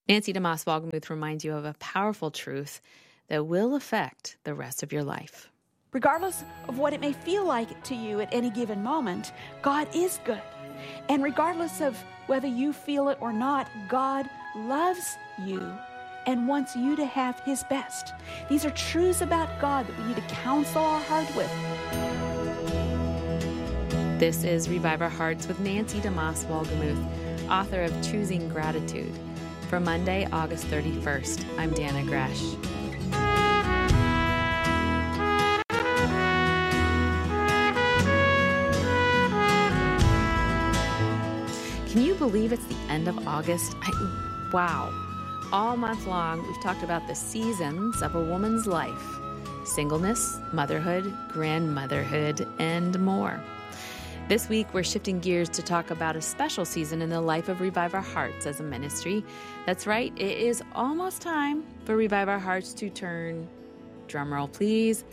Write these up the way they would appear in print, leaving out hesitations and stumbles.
Nancy DeMoss Wolgemuth reminds you of a powerful truth that will affect the rest of your life. Regardless of what it may feel like to you at any given moment, God is good. And regardless of whether you feel it or not, God loves you and wants you to have His best. These are truths about God that we need to counsel our heart with. This is Revive Our Hearts with Nancy DeMoss Wolgemuth, author of Choosing Gratitude. For Monday, August 31st, I'm Dana Gresh. Can you believe it's the end of August? Wow. All month long, we've talked about the seasons of a woman's life: singleness, motherhood, grandmotherhood, and more. This week, we're shifting gears to talk about a special season in the life of Revive Our Hearts as a ministry. That's right, it is almost time for Revive Our Hearts to turn, drumroll please,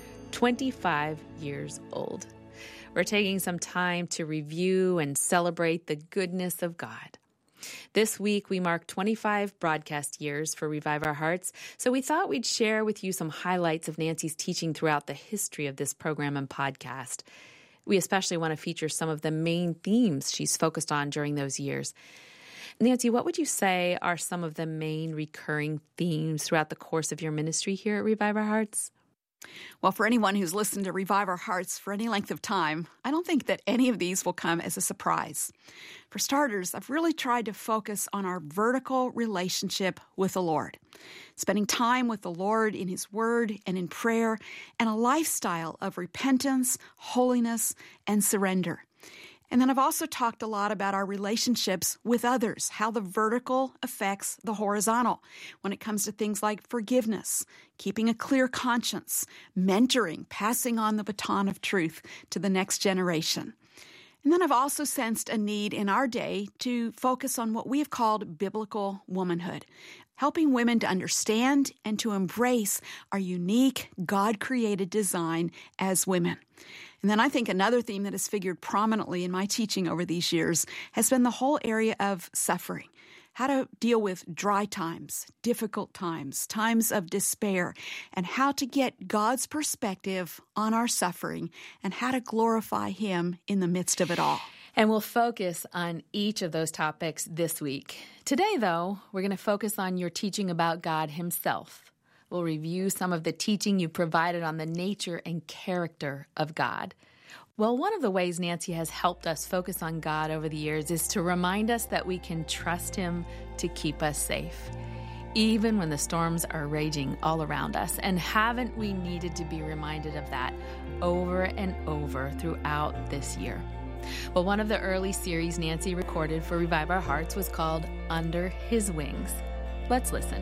25 years old. We're taking some time to review and celebrate the goodness of God. This week, we mark 25 broadcast years for Revive Our Hearts, so we thought we'd share with you some highlights of Nancy's teaching throughout the history of this program and podcast. We especially want to feature some of the main themes she's focused on during those years. Nancy, what would you say are some of the main recurring themes throughout the course of your ministry here at Revive Our Hearts? Well, for anyone who's listened to Revive Our Hearts for any length of time, I don't think that any of these will come as a surprise. For starters, I've really tried to focus on our vertical relationship with the Lord, spending time with the Lord in His Word and in prayer, and a lifestyle of repentance, holiness, and surrender. And then I've also talked a lot about our relationships with others, how the vertical affects the horizontal when it comes to things like forgiveness, keeping a clear conscience, mentoring, passing on the baton of truth to the next generation. And then I've also sensed a need in our day to focus on what we have called biblical womanhood, helping women to understand and to embrace our unique, God-created design as women. And then I think another theme that has figured prominently in my teaching over these years has been the whole area of suffering, how to deal with dry times, difficult times, times of despair, and how to get God's perspective on our suffering and how to glorify Him in the midst of it all. And we'll focus on each of those topics this week. Today, though, we're going to focus on your teaching about God Himself. We'll review some of the teaching you provided on the nature and character of God. Well, one of the ways Nancy has helped us focus on God over the years is to remind us that we can trust Him to keep us safe, even when the storms are raging all around us. And haven't we needed to be reminded of that over and over throughout this year? Well, one of the early series Nancy recorded for Revive Our Hearts was called Under His Wings. Let's listen.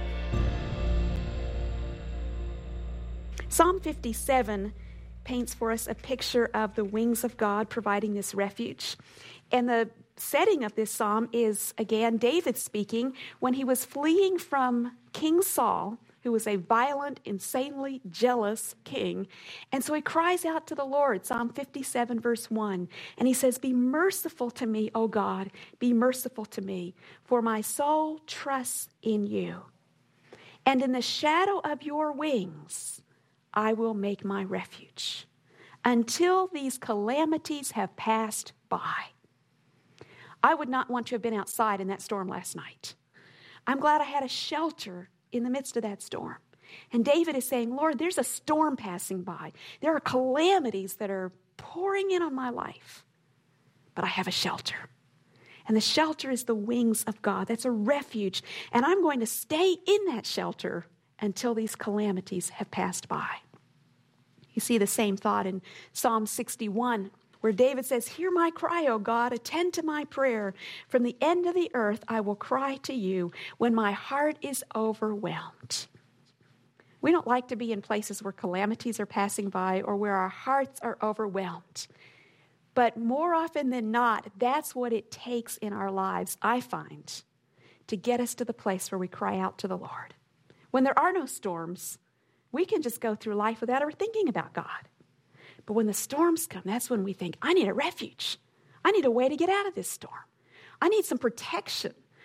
Psalm 57 paints for us a picture of the wings of God providing this refuge. And the setting of this psalm is, again, David speaking when he was fleeing from King Saul, who was a violent, insanely jealous king. And so he cries out to the Lord, Psalm 57, verse 1. And he says, "Be merciful to me, O God, be merciful to me, for my soul trusts in you. And in the shadow of your wings, I will make my refuge until these calamities have passed by." I would not want to have been outside in that storm last night. I'm glad I had a shelter in the midst of that storm. And David is saying, Lord, there's a storm passing by. There are calamities that are pouring in on my life, but I have a shelter. And the shelter is the wings of God. That's a refuge. And I'm going to stay in that shelter until these calamities have passed by. You see the same thought in Psalm 61, where David says, "Hear my cry, O God, attend to my prayer. From the end of the earth I will cry to you when my heart is overwhelmed." We don't like to be in places where calamities are passing by or where our hearts are overwhelmed. But more often than not, that's what it takes in our lives, I find, to get us to the place where we cry out to the Lord. When there are no storms, we can just go through life without ever thinking about God. But when the storms come, that's when we think, I need a refuge. I need a way to get out of this storm. I need some protection.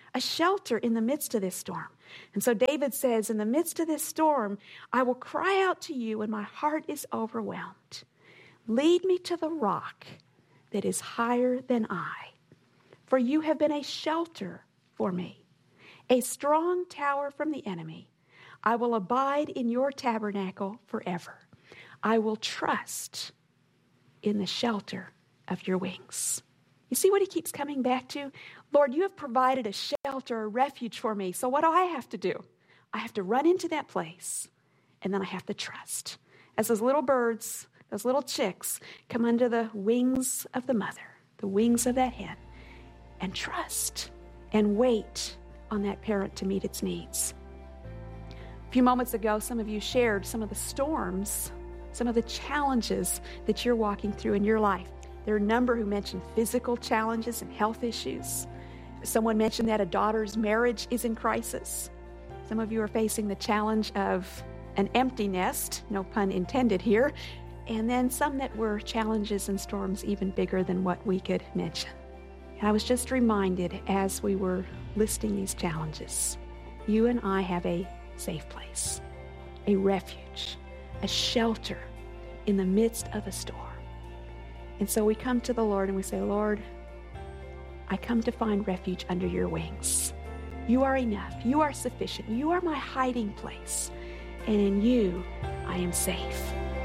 a shelter in the midst of this storm. And so David says, in the midst of this storm, I will cry out to you when my heart is overwhelmed. Lead me to the rock that is higher than I, for you have been a shelter for me, a strong tower from the enemy. I will abide in your tabernacle forever. I will trust in the shelter of your wings. You see what he keeps coming back to? Lord, you have provided a shelter, a refuge for me. So what do I have to do? I have to run into that place, and then I have to trust. As those little birds, those little chicks come under the wings of the mother, the wings of that hen, and trust and wait on that parent to meet its needs. A few moments ago, some of you shared some of the storms, some of the challenges that you're walking through in your life. There are a number who mentioned physical challenges and health issues. Someone mentioned that a daughter's marriage is in crisis. Some of you are facing the challenge of an empty nest, no pun intended here, and then some that were challenges and storms even bigger than what we could mention. And I was just reminded as we were listing these challenges, you and I have a safe place, a refuge, a shelter in the midst of a storm. And so we come to the Lord and we say, Lord, I come to find refuge under your wings. You are enough. You are sufficient. You are my hiding place. And in you, I am safe.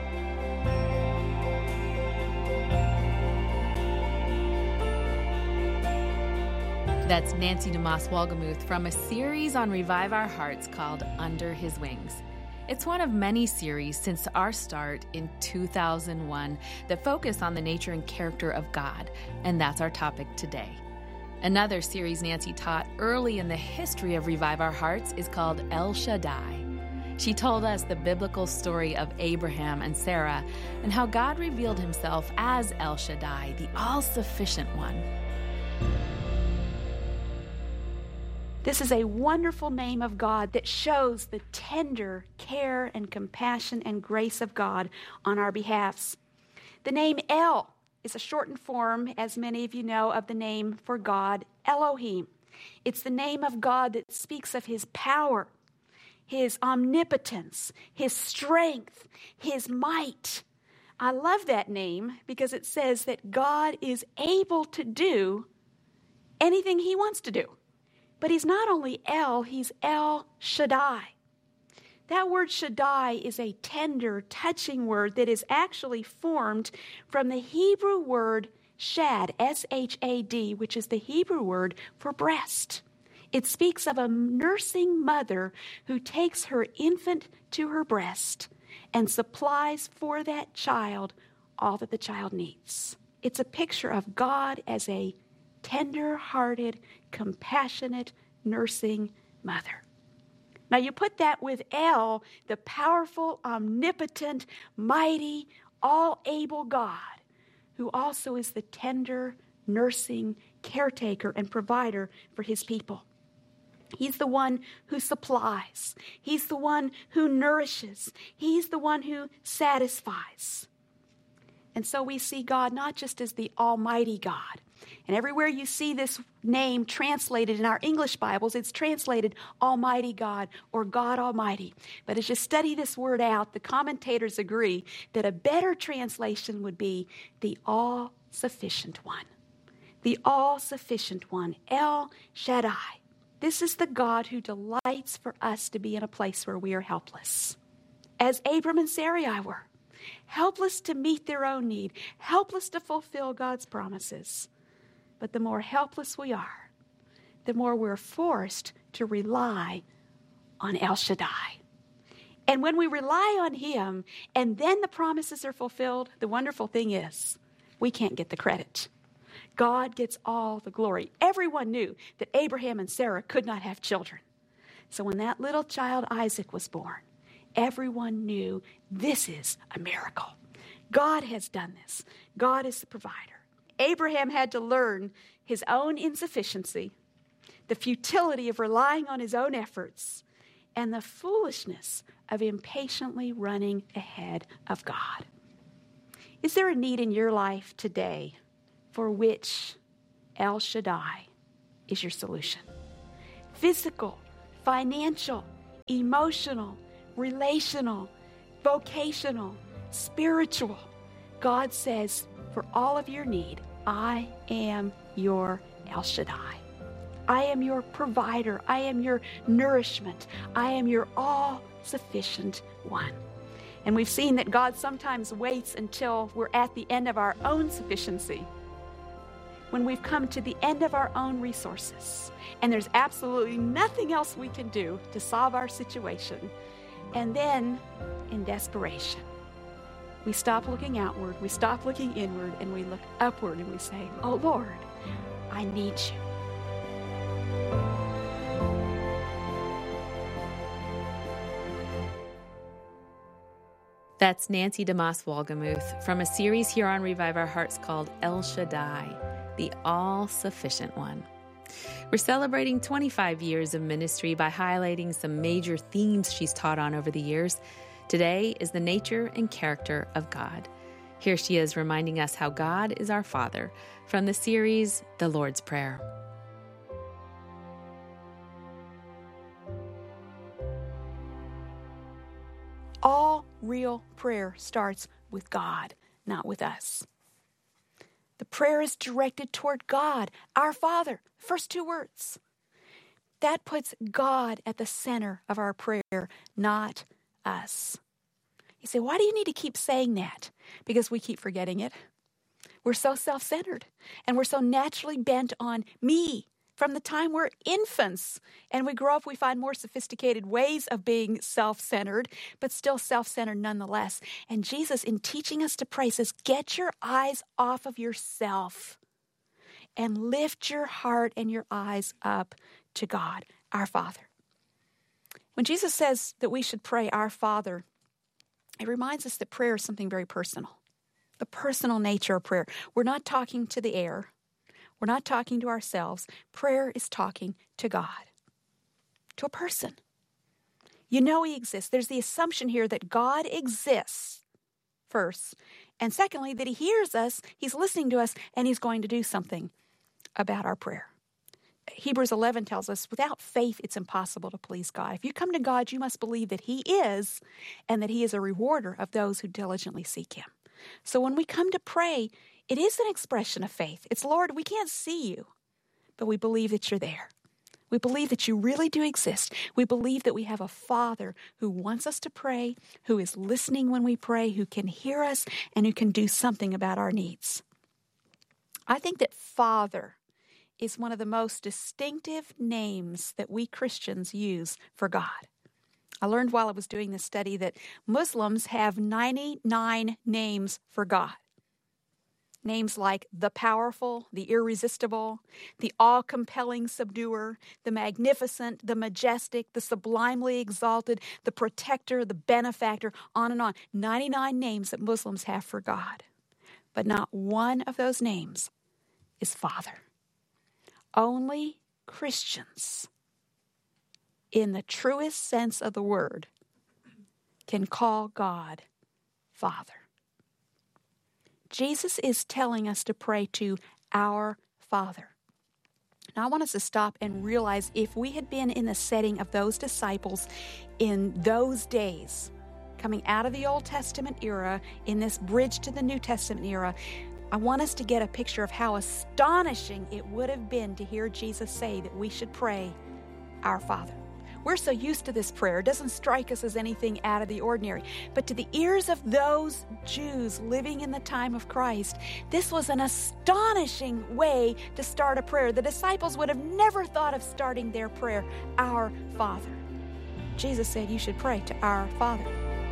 That's Nancy DeMoss Wolgemuth from a series on Revive Our Hearts called Under His Wings. It's one of many series since our start in 2001 that focus on the nature and character of God, and that's our topic today. Another series Nancy taught early in the history of Revive Our Hearts is called El Shaddai. She told us the biblical story of Abraham and Sarah and how God revealed himself as El Shaddai, the all-sufficient one. This is a wonderful name of God that shows the tender care and compassion and grace of God on our behalves. The name El is a shortened form, as many of you know, of the name for God, Elohim. It's the name of God that speaks of his power, his omnipotence, his strength, his might. I love that name because it says that God is able to do anything he wants to do. But he's not only El, he's El Shaddai. That word Shaddai is a tender, touching word that is actually formed from the Hebrew word shad, S-H-A-D, which is the Hebrew word for breast. It speaks of a nursing mother who takes her infant to her breast and supplies for that child all that the child needs. It's a picture of God as a tender-hearted, compassionate, nursing mother. Now you put that with El, the powerful, omnipotent, mighty, all-able God, who also is the tender, nursing, caretaker, and provider for his people. He's the one who supplies. He's the one who nourishes. He's the one who satisfies. And so we see God not just as the Almighty God. And everywhere you see this name translated in our English Bibles, it's translated Almighty God or God Almighty. But as you study this word out, the commentators agree that a better translation would be the All-Sufficient One. The All-Sufficient One, El Shaddai. This is the God who delights for us to be in a place where we are helpless. As Abram and Sarai were. Helpless to meet their own need. Helpless to fulfill God's promises. But the more helpless we are, the more we're forced to rely on El Shaddai. And when we rely on him and then the promises are fulfilled, the wonderful thing is we can't get the credit. God gets all the glory. Everyone knew that Abraham and Sarah could not have children. So when that little child Isaac was born, everyone knew this is a miracle. God has done this. God is the provider. Abraham had to learn his own insufficiency, the futility of relying on his own efforts, and the foolishness of impatiently running ahead of God. Is there a need in your life today for which El Shaddai is your solution? physical, financial, emotional, relational, vocational, spiritual. God says, for all of your need, I am your El Shaddai. I am your provider. I am your nourishment. I am your all-sufficient one. And we've seen that God sometimes waits until we're at the end of our own sufficiency, when we've come to the end of our own resources, and there's absolutely nothing else we can do to solve our situation. And then, in desperation, we stop looking outward, we stop looking inward, and we look upward and we say, oh Lord, I need you. That's Nancy DeMoss Wolgemuth from a series here on Revive Our Hearts called El Shaddai, the All-Sufficient One. We're celebrating 25 years of ministry by highlighting some major themes she's taught on over the years. Today is the nature and character of God. Here she is reminding us how God is our Father from the series, The Lord's Prayer. All real prayer starts with God, not with us. The prayer is directed toward God, our Father. First two words. That puts God at the center of our prayer, not us. You say, why do you need to keep saying that? Because we keep forgetting it. We're so self-centered, and we're so naturally bent on me. From the time we're infants and we grow up, we find more sophisticated ways of being self-centered, but still self-centered nonetheless. And Jesus, in teaching us to pray, says, get your eyes off of yourself and lift your heart and your eyes up to God, our Father. When Jesus says that we should pray, our Father, it reminds us that prayer is something very personal. The personal nature of prayer. We're not talking to the air. We're not talking to ourselves. Prayer is talking to God, to a person. You know He exists. There's the assumption here that God exists first. And secondly, that He hears us, He's listening to us, and He's going to do something about our prayer. Hebrews 11 tells us, without faith, it's impossible to please God. If you come to God, you must believe that He is, and that He is a rewarder of those who diligently seek Him. So when we come to pray, it is an expression of faith. It's, Lord, we can't see you, but we believe that you're there. We believe that you really do exist. We believe that we have a Father who wants us to pray, who is listening when we pray, who can hear us, and who can do something about our needs. I think that Father is one of the most distinctive names that we Christians use for God. I learned while I was doing this study that Muslims have 99 names for God. Names like the powerful, the irresistible, the all-compelling subduer, the magnificent, the majestic, the sublimely exalted, the protector, the benefactor, on and on. 99 names that Muslims have for God. But not one of those names is Father. Only Christians, in the truest sense of the word, can call God Father. Jesus is telling us to pray to our Father. Now, I want us to stop and realize if we had been in the setting of those disciples in those days, coming out of the Old Testament era, in this bridge to the New Testament era, I want us to get a picture of how astonishing it would have been to hear Jesus say that we should pray, our Father. We're so used to this prayer, it doesn't strike us as anything out of the ordinary. But to the ears of those Jews living in the time of Christ, this was an astonishing way to start a prayer. The disciples would have never thought of starting their prayer, our Father. Jesus said you should pray to our Father.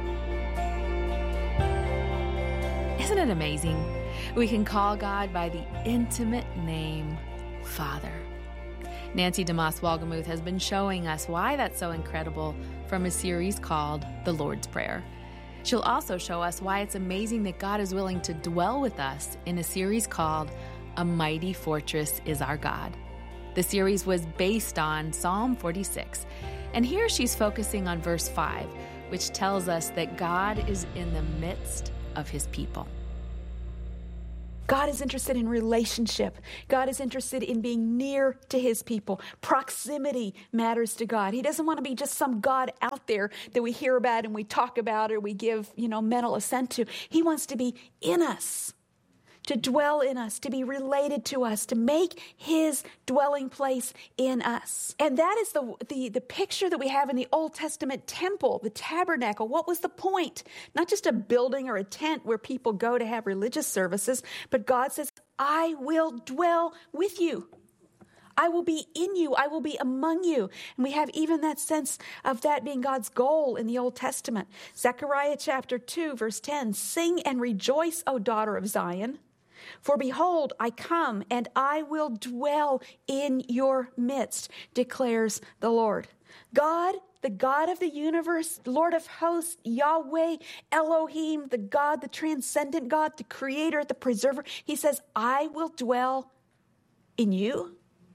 Isn't it amazing? We can call God by the intimate name, Father. Nancy DeMoss Wolgemuth has been showing us why that's so incredible from a series called The Lord's Prayer. She'll also show us why it's amazing that God is willing to dwell with us in a series called A Mighty Fortress is Our God. The series was based on Psalm 46, and here she's focusing on verse 5, which tells us that God is in the midst of His people. God is interested in relationship. God is interested in being near to his people. Proximity matters to God. He doesn't want to be just some God out there that we hear about and we talk about or we give, mental assent to. He wants to be in us, to dwell in us, to be related to us, to make his dwelling place in us. And that is the picture that we have in the Old Testament temple, the tabernacle. What was the point? Not just a building or a tent where people go to have religious services, but God says, I will dwell with you. I will be in you. I will be among you. And we have even that sense of that being God's goal in the Old Testament. Zechariah chapter 2, verse 10, sing and rejoice, O daughter of Zion. For behold, I come and I will dwell in your midst, declares the Lord. God, the God of the universe, Lord of hosts, Yahweh, Elohim, the God, the transcendent God, the creator, the preserver. He says, I will dwell in you.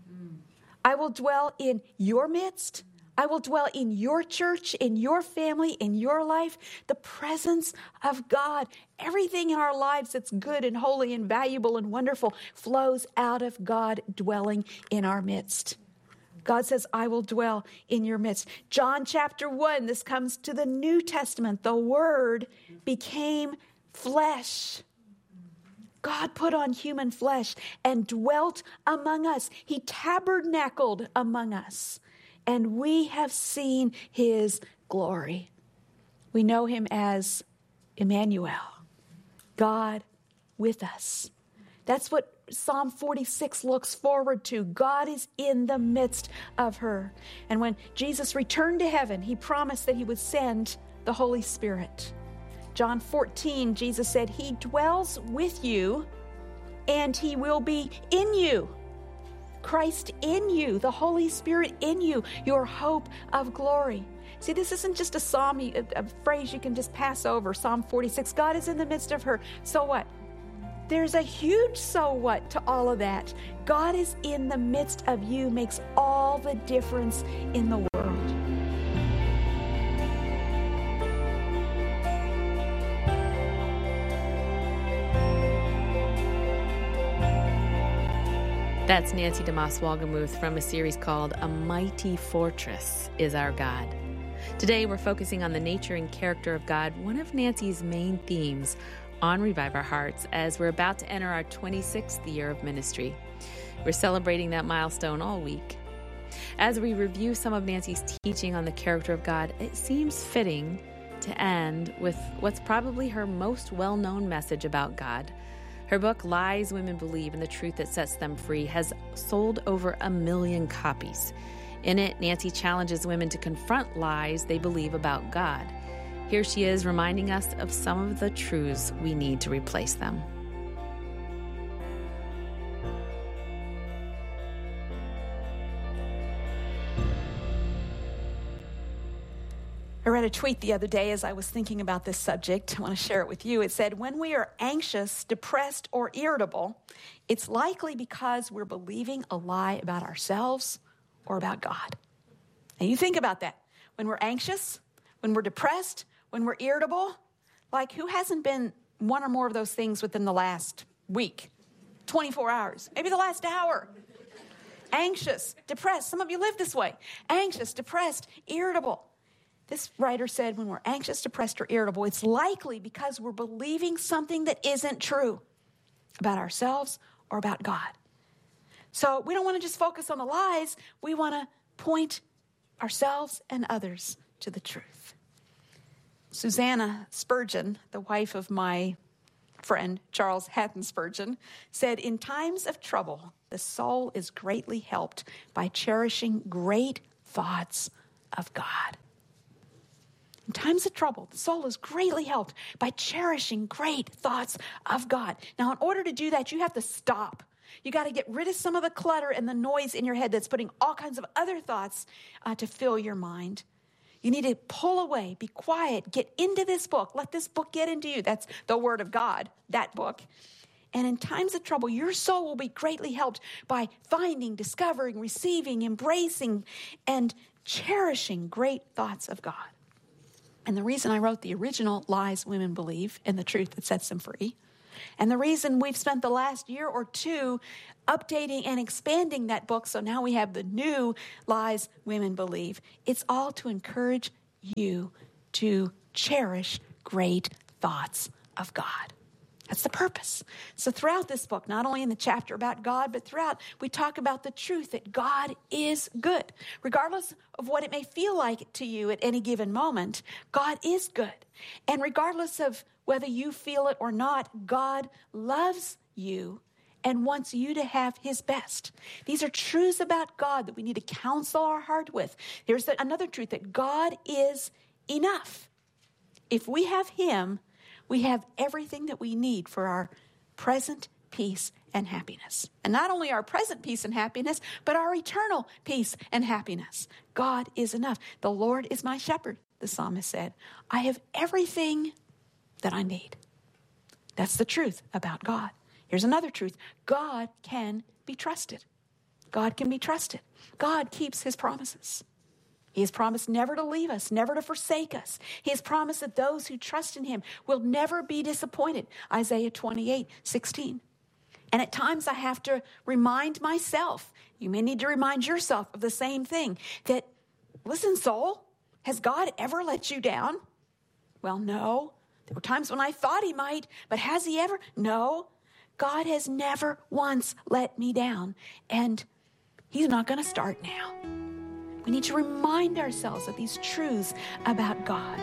I will dwell in your midst. I will dwell in your church, in your family, in your life. The presence of God. Everything in our lives that's good and holy and valuable and wonderful flows out of God dwelling in our midst. God says, I will dwell in your midst. John chapter 1, this comes to the New Testament. The Word became flesh. God put on human flesh and dwelt among us. He tabernacled among us. And we have seen his glory. We know him as Emmanuel, God with us. That's what Psalm 46 looks forward to. God is in the midst of her. And when Jesus returned to heaven, he promised that he would send the Holy Spirit. John 14, Jesus said, he dwells with you and he will be in you. Christ in you, the Holy Spirit in you, your hope of glory. See, this isn't just a psalm, a phrase you can just pass over. Psalm 46, God is in the midst of her. So what? There's a huge so what to all of that. God is in the midst of you makes all the difference in the world. That's Nancy DeMoss Wolgemuth from a series called A Mighty Fortress is Our God. Today we're focusing on the nature and character of God, one of Nancy's main themes on Revive Our Hearts as we're about to enter our 26th year of ministry. We're celebrating that milestone all week. As we review some of Nancy's teaching on the character of God, it seems fitting to end with what's probably her most well-known message about God. Her book, Lies Women Believe and the Truth That Sets Them Free, has sold over 1 million copies. In it, Nancy challenges women to confront lies they believe about God. Here she is reminding us of some of the truths we need to replace them. I read a tweet the other day as I was thinking about this subject. I want to share it with you. It said, when we are anxious, depressed, or irritable, it's likely because we're believing a lie about ourselves or about God. And you think about that. When we're anxious, when we're depressed, when we're irritable, like who hasn't been one or more of those things within the last week, 24 hours, maybe the last hour? Anxious, depressed. Some of you live this way. Anxious, depressed, irritable. This writer said when we're anxious, depressed, or irritable, it's likely because we're believing something that isn't true about ourselves or about God. So we don't want to just focus on the lies. We want to point ourselves and others to the truth. Susanna Spurgeon, the wife of my friend Charles Haddon Spurgeon, said, in times of trouble, the soul is greatly helped by cherishing great thoughts of God. In times of trouble, the soul is greatly helped by cherishing great thoughts of God. Now, in order to do that, you have to stop. You got to get rid of some of the clutter and the noise in your head that's putting all kinds of other thoughts to fill your mind. You need to pull away, be quiet, get into this book. Let this book get into you. That's the Word of God, that book. And in times of trouble, your soul will be greatly helped by finding, discovering, receiving, embracing, and cherishing great thoughts of God. And the reason I wrote the original Lies Women Believe and the Truth That Sets Them Free And the reason we've spent the last year or two updating and expanding that book, so now we have the new Lies Women Believe, it's all to encourage you to cherish great thoughts of God. That's the purpose. So throughout this book, not only in the chapter about God, but throughout, we talk about the truth that God is good. Regardless of what it may feel like to you at any given moment, God is good. And regardless of whether you feel it or not, God loves you and wants you to have his best. These are truths about God that we need to counsel our heart with. There's another truth that God is enough. If we have him, we have everything that we need for our present peace and happiness. And not only our present peace and happiness, but our eternal peace and happiness. God is enough. The Lord is my shepherd, the psalmist said. I have everything that I need. That's the truth about God. Here's another truth. God can be trusted. God can be trusted. God keeps his promises. He has promised never to leave us, never to forsake us. He has promised that those who trust in him will never be disappointed. Isaiah 28:16. And at times I have to remind myself, you may need to remind yourself of the same thing, that, listen, soul, has God ever let you down? Well, no. There were times when I thought he might, but has he ever? No. God has never once let me down, and he's not going to start now. We need to remind ourselves of these truths about God.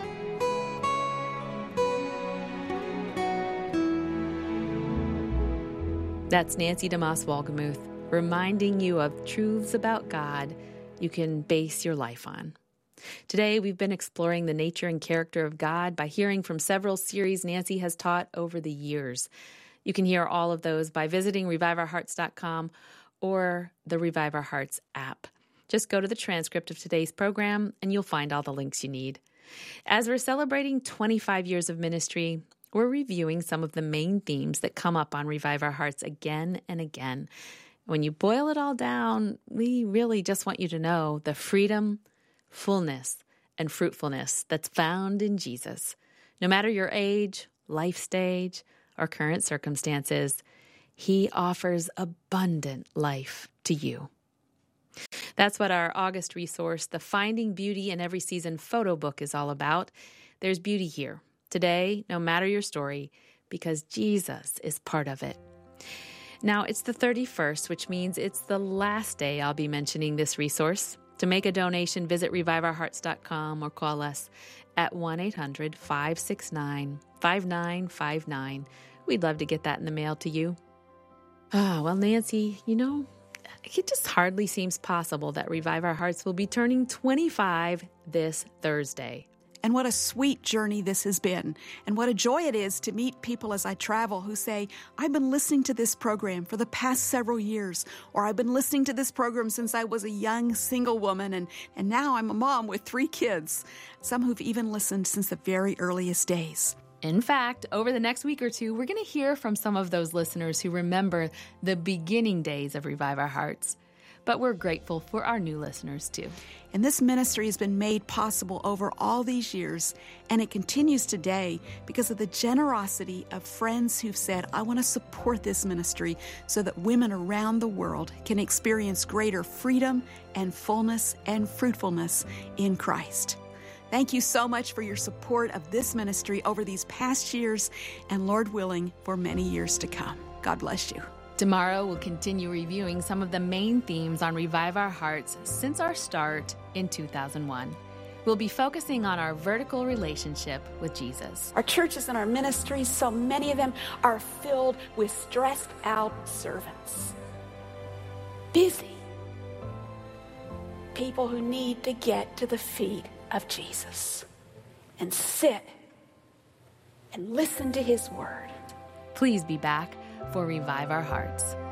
That's Nancy DeMoss Wolgemuth reminding you of truths about God you can base your life on. Today, we've been exploring the nature and character of God by hearing from several series Nancy has taught over the years. You can hear all of those by visiting reviveourhearts.com or the Revive Our Hearts app. Just go to the transcript of today's program and you'll find all the links you need. As we're celebrating 25 years of ministry, we're reviewing some of the main themes that come up on Revive Our Hearts again and again. When you boil it all down, we really just want you to know the freedom, fullness, and fruitfulness that's found in Jesus. No matter your age, life stage, or current circumstances, he offers abundant life to you. That's what our August resource, the Finding Beauty in Every Season photo book, is all about. There's beauty here, today, no matter your story, because Jesus is part of it. Now, it's the 31st, which means it's the last day I'll be mentioning this resource. To make a donation, visit reviveourhearts.com or call us at 1-800-569-5959. We'd love to get that in the mail to you. Well, Nancy, it just hardly seems possible that Revive Our Hearts will be turning 25 this Thursday. And what a sweet journey this has been. And what a joy it is to meet people as I travel who say, I've been listening to this program for the past several years, or I've been listening to this program since I was a young single woman, and now I'm a mom with 3 kids. Some who've even listened since the very earliest days. In fact, over the next week or two, we're going to hear from some of those listeners who remember the beginning days of Revive Our Hearts. But we're grateful for our new listeners, too. And this ministry has been made possible over all these years, and it continues today because of the generosity of friends who've said, I want to support this ministry so that women around the world can experience greater freedom and fullness and fruitfulness in Christ. Thank you so much for your support of this ministry over these past years, and Lord willing, for many years to come. God bless you. Tomorrow, we'll continue reviewing some of the main themes on Revive Our Hearts since our start in 2001. We'll be focusing on our vertical relationship with Jesus. Our churches and our ministries, so many of them are filled with stressed out servants. Busy. People who need to get to the feet of Jesus and sit and listen to his word. Please be back for Revive Our Hearts.